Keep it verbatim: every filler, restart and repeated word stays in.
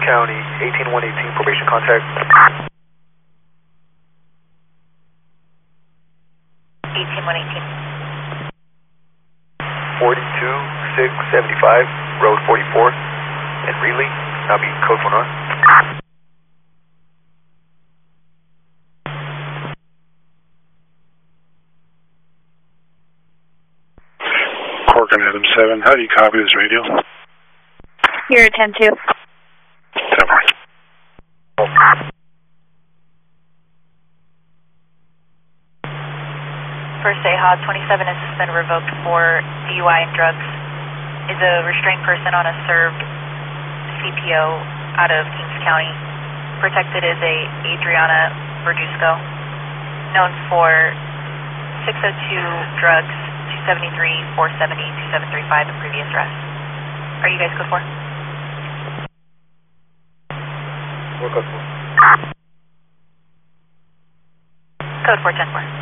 County, eighteen one eighteen, probation contact. eighteen one eighteen. forty-two six seventy-five, road forty-four, in Reilly, that'll be code four nine. Corcoran Adam seven, how do you copy this radio? You're at ten two. ten four. First A H A, twenty-seven has been revoked for D U I and drugs. Is a restrained person on a served C P O out of Kings County. Protected is a Adriana Verduzco, known for six oh two drugs, two seventy-three, four seventy, two seven three five, and previous arrests. Are you guys code four? We're code four. Code four ten four.